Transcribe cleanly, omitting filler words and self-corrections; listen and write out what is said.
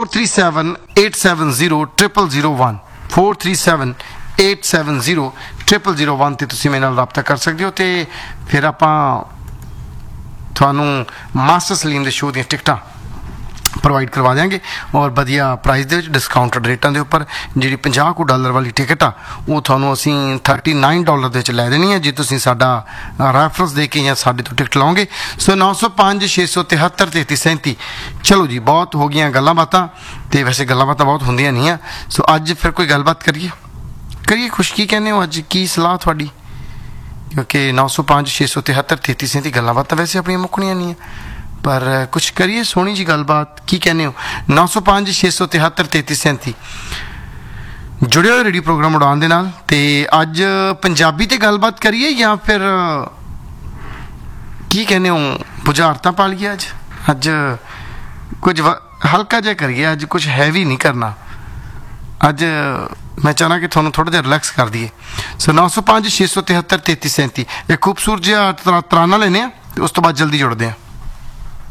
4378700001 4378700001 ਤੇ ਤੁਸੀਂ ਮੇਰੇ ਨਾਲ ਰਾਬਤਾ ਕਰ ਸਕਦੇ ਹੋ। ਤੇ ਫਿਰ ਆਪਾਂ ਤੁਹਾਨੂੰ ਮਾਸਟਰ ਸਲੀਮ ਦੇ ਸ਼ੋਅ ਦੀਆਂ ਟਿਕਟਾਂ ਪ੍ਰੋਵਾਈਡ ਕਰਵਾ ਦਿਆਂਗੇ ਔਰ ਵਧੀਆ ਪ੍ਰਾਈਸ ਦੇ ਵਿੱਚ ਡਿਸਕਾਊਂਟਡ ਰੇਟਾਂ ਦੇ ਉੱਪਰ। ਜਿਹੜੀ $50 ਵਾਲੀ ਟਿਕਟ ਆ ਉਹ ਤੁਹਾਨੂੰ ਅਸੀਂ $39 ਦੇ ਵਿੱਚ ਲੈ ਦੇਣੀ ਹੈ ਜੇ ਤੁਸੀਂ ਸਾਡਾ ਰੈਫਰੈਂਸ ਦੇ ਕੇ ਜਾਂ ਸਾਡੇ ਤੋਂ ਟਿਕਟ ਲਾਓਗੇ। ਸੋ 905-673-3337। ਚਲੋ ਜੀ, ਬਹੁਤ ਹੋ ਗਈਆਂ ਗੱਲਾਂ ਬਾਤਾਂ, ਤੇ ਵੈਸੇ ਗੱਲਾਂ ਬਾਤਾਂ ਬਹੁਤ ਹੁੰਦੀਆਂ ਨਹੀਂ ਆ। ਸੋ ਅੱਜ ਫਿਰ ਕੋਈ ਗੱਲਬਾਤ ਕਰੀਏ ਕੁਛ। ਕੀ ਕਹਿੰਦੇ ਹੋ, ਅੱਜ ਕੀ ਸਲਾਹ ਤੁਹਾਡੀ? ਕਿਉਂਕਿ 905-673-3337 ਗੱਲਾਂ ਬਾਤਾਂ ਵੈਸੇ ਆਪਣੀਆਂ ਮੁੱਕਣੀਆਂ ਨਹੀਂ ਆ, ਪਰ ਕੁਛ ਕਰੀਏ ਸੋਹਣੀ ਜੀ ਗੱਲਬਾਤ। ਕੀ ਕਹਿੰਦੇ ਹੋ? 905-673-3337 ਜੁੜਿਆ ਹੋਇਆ ਰੇਡੀਓ ਪ੍ਰੋਗਰਾਮ ਉਡਾਨ ਦੇ ਨਾਲ। ਤੇ ਅੱਜ ਪੰਜਾਬੀ ਤੇ ਗੱਲਬਾਤ ਕਰੀਏ ਜਾਂ ਫਿਰ ਕੀ ਕਹਿੰਦੇ ਹੋ, ਬੁਝਾਰਤਾਂ ਪਾ ਲਈਏ? ਅੱਜ ਕੁਝ ਹਲਕਾ ਜਿਹਾ ਕਰੀਏ, ਅੱਜ ਕੁਛ ਹੈਵੀ ਨਹੀਂ ਕਰਨਾ। ਅੱਜ ਮੈਂ ਚਾਹੁੰਦਾ ਕਿ ਤੁਹਾਨੂੰ ਥੋੜ੍ਹਾ ਜਿਹਾ ਰਿਲੈਕਸ ਕਰ ਦਈਏ। ਸੋ 905-673-3337 ਇੱਕ ਖੂਬਸੂਰਤ ਜਿਹਾ ਤਰਾਨਾ ਲੈਂਦੇ ਹਾਂ ਤੇ ਉਸ ਤੋਂ ਬਾਅਦ ਜਲਦੀ ਜੁੜਦੇ ਹਾਂ।